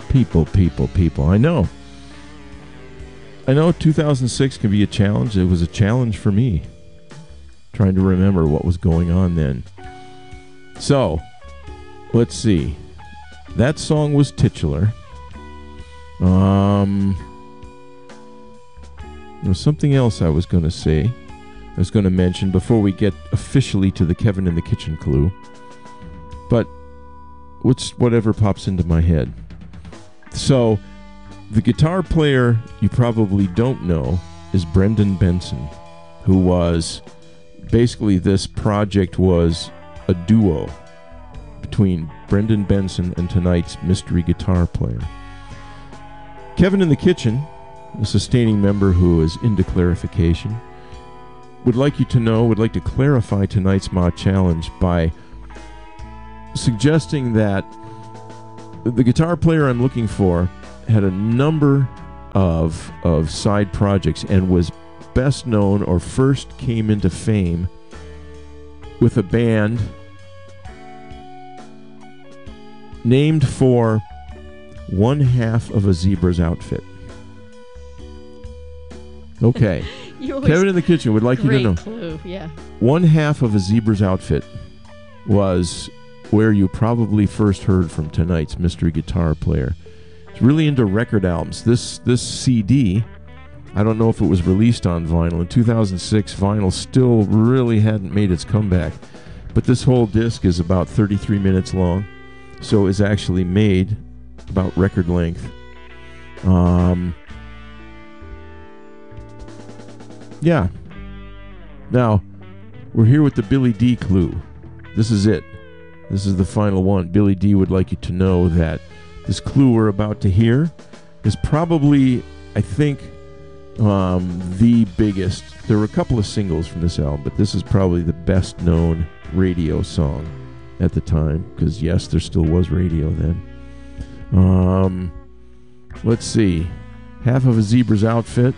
People. I know 2006 can be a challenge. It was a challenge for me, trying to remember what was going on then. So, let's see. That song was titular. There was something else I was going to say. I was going to mention before we get officially to the Kevin in the Kitchen clue. But whatever pops into my head. So, the guitar player you probably don't know is Brendan Benson, who was basically, this project was a duo between Brendan Benson and tonight's mystery guitar player. Kevin in the Kitchen, a sustaining member who is into clarification, would like to clarify tonight's Mod Challenge by suggesting that the guitar player I'm looking for had a number of side projects and was best known or first came into fame with a band named for one half of a zebra's outfit. Okay. Kevin in the Kitchen would like you to know. Clue, yeah. One half of a zebra's outfit was where you probably first heard from tonight's mystery guitar player. He's really into record albums. This CD, I don't know if it was released on vinyl. In 2006, vinyl still really hadn't made its comeback. But this whole disc is about 33 minutes long, so is actually made about record length. Yeah. Now, we're here with the Billy D clue. This is it. This is the final one. Billy D would like you to know that this clue we're about to hear is probably, I think, the biggest. There were a couple of singles from this album, but this is probably the best known radio song at the time, because yes, there still was radio then. Let's see. Half of a zebra's outfit.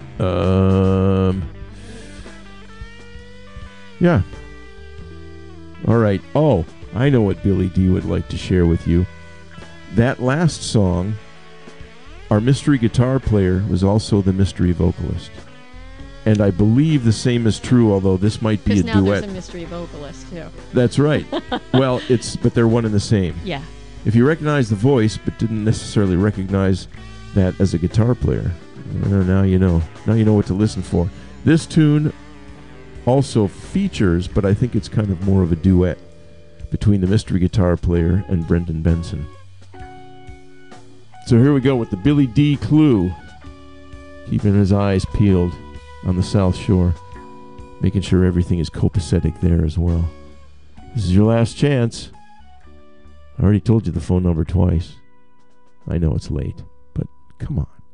Yeah. All right. Oh, I know what Billy D would like to share with you. That last song, our mystery guitar player was also the mystery vocalist. And I believe the same is true, although this might be a duet. Because now there's a mystery vocalist, too. That's right. Well, but they're one and the same. Yeah. If you recognize the voice, but didn't necessarily recognize that as a guitar player, now you know. Now you know what to listen for. This tune also features, but I think it's kind of more of a duet between the mystery guitar player and Brendan Benson. So here we go with the Billy D clue. Keeping his eyes peeled on the South Shore, making sure everything is copacetic there as well. This is your last chance. I already told you the phone number twice. I know it's late, but come on.